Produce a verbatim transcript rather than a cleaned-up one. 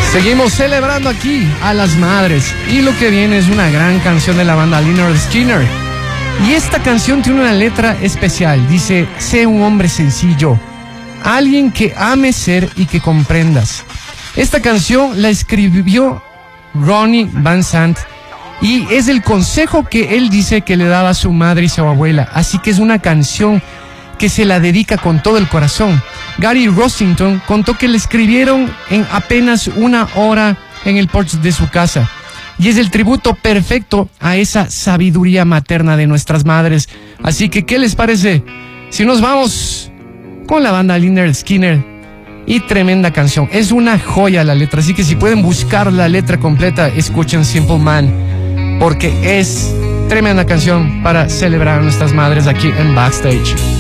Seguimos celebrando aquí a las madres. Y lo que viene es una gran canción de la banda Lynyrd Skynyrd. Y esta canción tiene una letra especial. Dice: sé un hombre sencillo, alguien que ame ser y que comprendas. Esta canción la escribió Ronnie Van Zant y es el consejo que él dice que le daba a su madre y su abuela. Así que es una canción que se la dedica con todo el corazón. Gary Rossington contó que le escribieron en apenas una hora en el porche de su casa. Y es el tributo perfecto a esa sabiduría materna de nuestras madres. Así que, ¿qué les parece si nos vamos con la banda Lynyrd Skynyrd? Y tremenda canción, es una joya la letra. Así que si pueden buscar la letra completa, escuchen Simple Man, porque es tremenda canción para celebrar a nuestras madres aquí en Backstage.